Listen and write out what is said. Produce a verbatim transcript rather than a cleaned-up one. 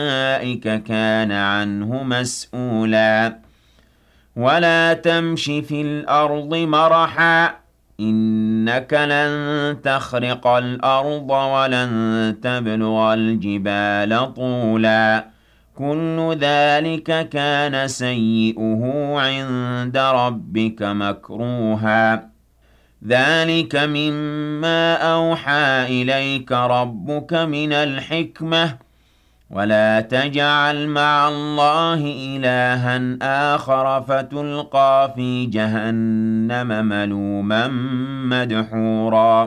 أولئك كان عنه مسؤولا ولا تمش في الأرض مرحا إنك لن تخرق الأرض ولن تبلغ الجبال طولا كل ذلك كان سيئه عند ربك مكروها ذلك مما أوحى إليك ربك من الحكمة ولا تجعل مع الله إلها آخر فتلقى في جهنم ملوما مدحورا